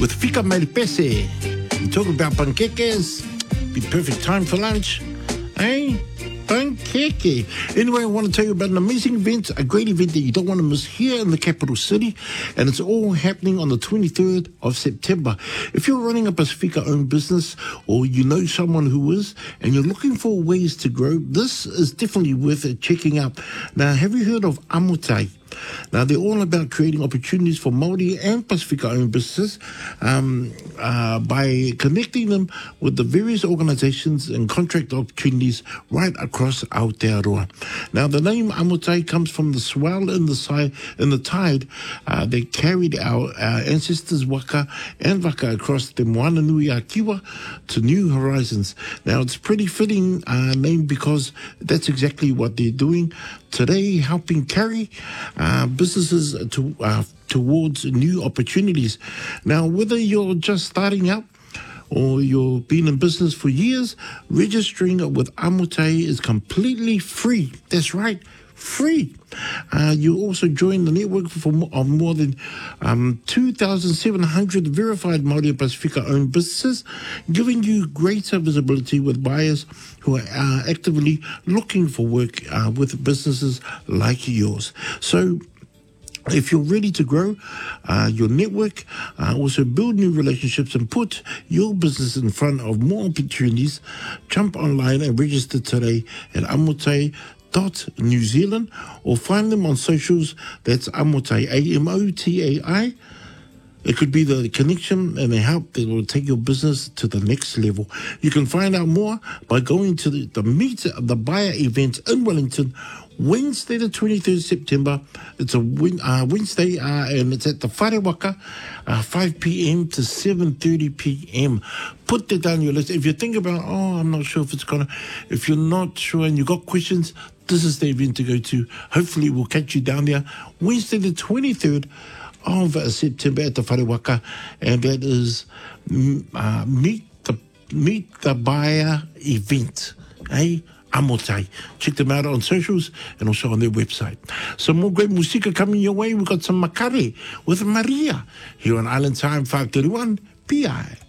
with Fika Malipese. We talk about panqueques. Be perfect time for lunch. Eh? Panqueque. Anyway, I want to tell you about an amazing event, a great event that you don't want to miss here in the capital city, and it's all happening on the 23rd of September. If you're running a Pasifika-owned business, or you know someone who is, and you're looking for ways to grow, this is definitely worth checking out. Now, have you heard of Amutai? Now, they're all about creating opportunities for Māori and Pasifika-owned businesses by connecting them with the various organizations and contract opportunities right across Aotearoa. Now, the name Amutai comes from the swell in the tide that carried our ancestors' waka and waka across the Moana Nui a Kiwa to new horizons. Now, it's pretty fitting name because that's exactly what they're doing today, helping carry businesses towards new opportunities. Now, whether you're just starting out or you've been in business for years, registering with Amutai is completely free. That's right, free. You also join the network of more than 2,700 verified Māori and Pasifika-owned businesses, giving you greater visibility with buyers who are actively looking for work with businesses like yours. So, if you're ready to grow your network, also build new relationships and put your business in front of more opportunities, jump online and register today at Amutai.New Zealand or find them on socials. That's Amutai, Amotai. It could be the connection and the help that will take your business to the next level. You can find out more by going to the Meet the Buyer event in Wellington, Wednesday the 23rd September. It's a Wednesday and it's at the Whare Waka, 5 p.m. to 7:30 p.m. Put that down your list. If you think about, I'm not sure if you're not sure and you've got questions, this is the event to go to. Hopefully we'll catch you down there Wednesday the 23rd of September at the Whare Waka, and that is Meet the Buyer event. Amutai. Check them out on socials and also on their website. Some more great musika coming your way. We've got some Makare with Maria here on Island Time 531 PI.